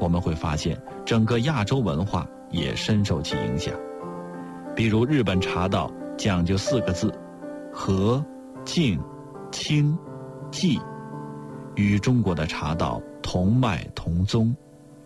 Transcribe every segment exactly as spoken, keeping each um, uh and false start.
我们会发现整个亚洲文化也深受其影响。比如日本茶道讲究四个字：和、静、清、寂，与中国的茶道同脉同宗。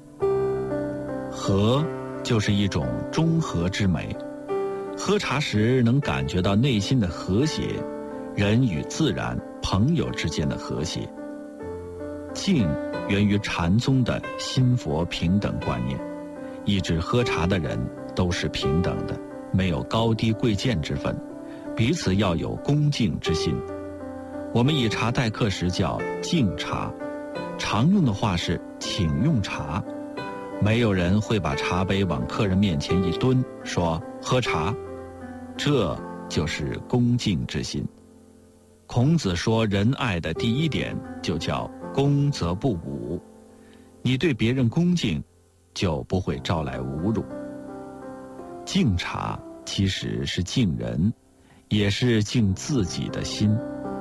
和就是一种中和之美，喝茶时能感觉到内心的和谐，人与自然、朋友之间的和谐。静源于禅宗的心佛平等观念，一直喝茶的人都是平等的，没有高低贵贱之分，彼此要有恭敬之心。我们以茶待客时叫敬茶，常用的话是请用茶。没有人会把茶杯往客人面前一蹲，说喝茶，这就是恭敬之心。孔子说仁爱的第一点就叫恭则不侮，你对别人恭敬，就不会招来侮辱。敬茶其实是敬人，也是敬自己的心。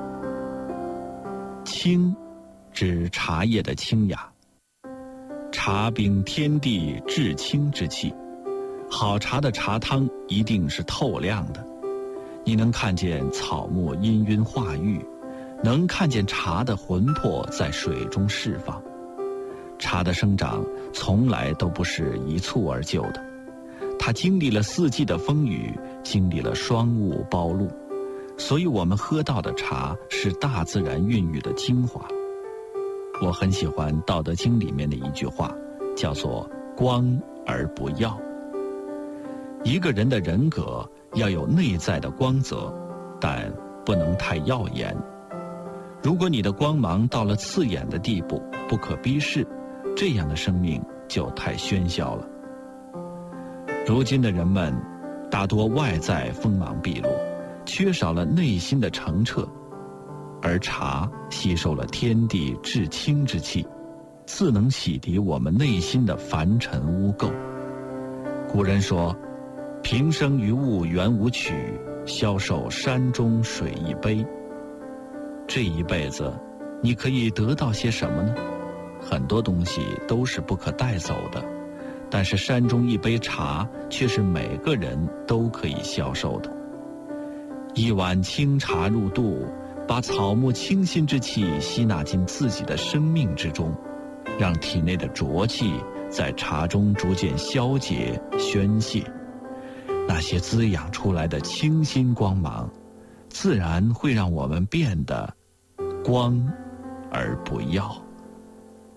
清指茶叶的清雅，茶秉天地至清之气，好茶的茶汤一定是透亮的，你能看见草木氤氲化育，能看见茶的魂魄在水中释放。茶的生长从来都不是一蹴而就的，它经历了四季的风雨，经历了霜雾暴露，所以我们喝到的茶是大自然孕育的精华。我很喜欢《道德经》里面的一句话，叫做光而不耀。一个人的人格要有内在的光泽，但不能太耀眼。如果你的光芒到了刺眼的地步，不可逼视，这样的生命就太喧嚣了。如今的人们大多外在锋芒毕露，缺少了内心的澄澈，而茶吸收了天地至清之气，自能洗涤我们内心的凡尘污垢。古人说，平生于物原无曲，消受山中水一杯。这一辈子你可以得到些什么呢？很多东西都是不可带走的，但是山中一杯茶却是每个人都可以消受的。一碗清茶入肚，把草木清新之气吸纳进自己的生命之中，让体内的浊气在茶中逐渐消解宣泄，那些滋养出来的清新光芒，自然会让我们变得光而不耀。